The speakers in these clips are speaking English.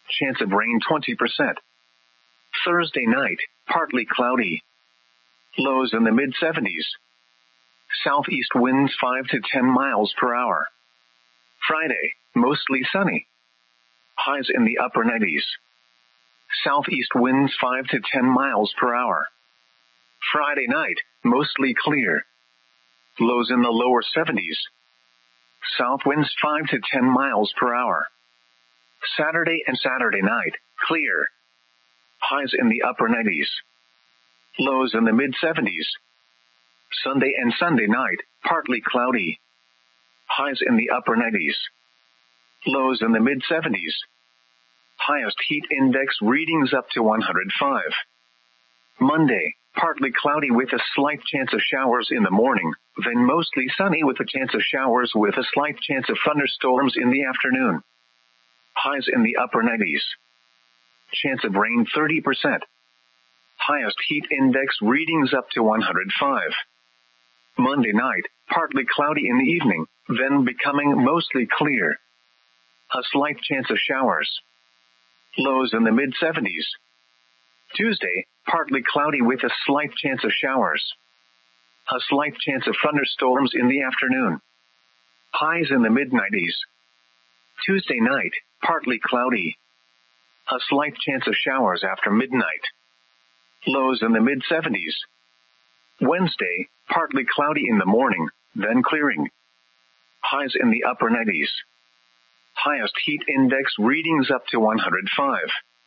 Chance of rain 20%. Thursday night, partly cloudy. Lows in the mid-70s. Southeast winds 5 to 10 miles per hour. Friday, mostly sunny. Highs in the upper 90s. Southeast winds 5 to 10 miles per hour. Friday night, mostly clear. Lows in the lower 70s. South winds 5 to 10 miles per hour. Saturday and Saturday night, clear. Highs in the upper 90s. Lows in the mid-70s. Sunday and Sunday night, partly cloudy. Highs in the upper 90s. Lows in the mid-70s. Highest heat index readings up to 105. Monday, partly cloudy with a slight chance of showers in the morning, then mostly sunny with a chance of showers with a slight chance of thunderstorms in the afternoon. Highs in the upper 90s. Chance of rain 30%. Highest heat index readings up to 105. Monday night, partly cloudy in the evening, then becoming mostly clear. A slight chance of showers. Lows in the mid-70s. Tuesday, partly cloudy with a slight chance of showers. A slight chance of thunderstorms in the afternoon. Highs in the mid-90s. Tuesday night, partly cloudy. A slight chance of showers after midnight. Lows in the mid-70s. Wednesday, partly cloudy in the morning, then clearing. Highs in the upper 90s. Highest heat index readings up to 105.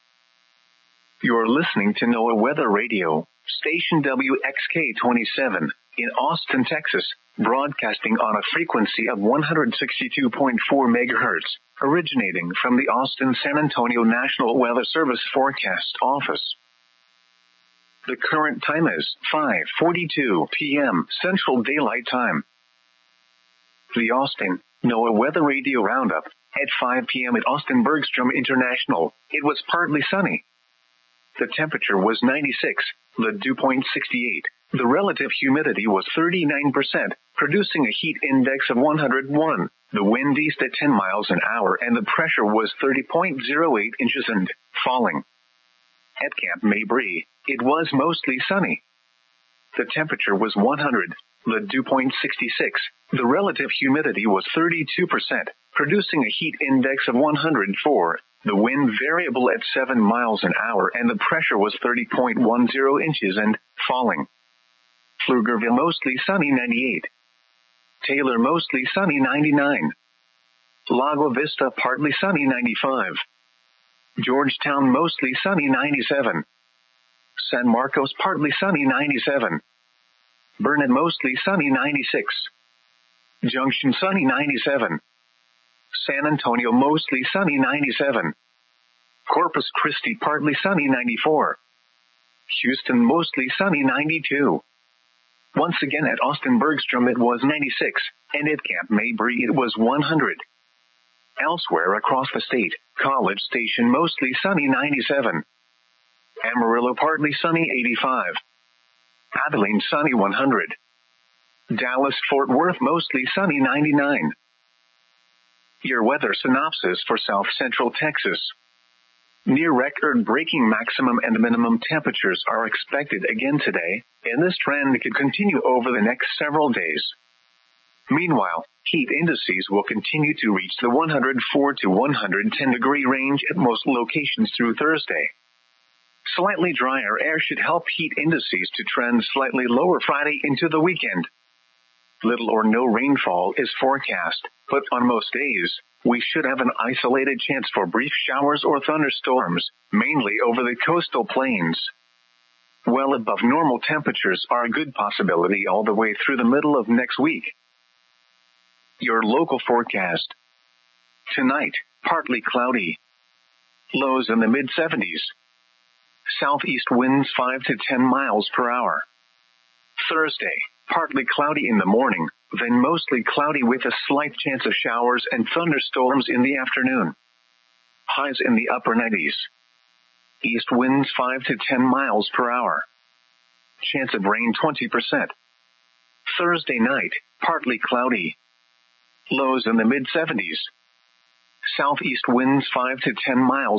You're listening to NOAA Weather Radio, station WXK-27, in Austin, Texas, broadcasting on a frequency of 162.4 megahertz, originating from the Austin-San Antonio National Weather Service Forecast Office. The current time is 5:42 p.m. Central Daylight Time. The Austin NOAA Weather Radio Roundup. At 5 p.m. at Austin Bergstrom International, it was partly sunny. The temperature was 96, the dew point 68. The relative humidity was 39%, producing a heat index of 101. The wind east at 10 miles an hour and the pressure was 30.08 inches and falling. At Camp Mabry, it was mostly sunny. The temperature was 100, the dew point 66. The relative humidity was 32%, producing a heat index of 104. The wind variable at 7 miles an hour and the pressure was 30.10 inches and falling. Pflugerville mostly sunny 98. Taylor mostly sunny 99. Lago Vista partly sunny 95. Georgetown mostly sunny 97. San Marcos partly sunny 97. Burnet mostly sunny 96. Junction sunny 97. San Antonio mostly sunny 97. Corpus Christi partly sunny 94. Houston mostly sunny 92. Once again at Austin Bergstrom it was 96, and at Camp Mabry it was 100. Elsewhere across the state, College Station mostly sunny 97. Amarillo partly sunny 85. Abilene sunny 100. Dallas-Fort Worth mostly sunny 99. Your weather synopsis for South Central Texas. Near record-breaking maximum and minimum temperatures are expected again today, and this trend could continue over the next several days. Meanwhile, heat indices will continue to reach the 104 to 110 degree range at most locations through Thursday. Slightly drier air should help heat indices to trend slightly lower Friday into the weekend. Little or no rainfall is forecast, but on most days, we should have an isolated chance for brief showers or thunderstorms, mainly over the coastal plains. Well above normal temperatures are a good possibility all the way through the middle of next week. Your local forecast. Tonight, partly cloudy. Lows in the mid-70s. Southeast winds 5 to 10 miles per hour. Thursday, partly cloudy in the morning, then mostly cloudy with a slight chance of showers and thunderstorms in the afternoon. Highs in the upper 90s. East winds 5 to 10 miles per hour. Chance of rain 20%. Thursday night, partly cloudy. Lows in the mid-70s. Southeast winds 5 to 10 miles